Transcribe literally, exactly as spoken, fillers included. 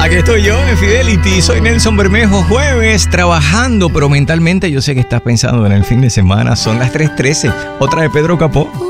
Aquí estoy yo en Fidelity, soy Nelson Bermejo, jueves trabajando, pero mentalmente yo sé que estás pensando en el fin de semana. Son las tres trece, otra de Pedro Capó.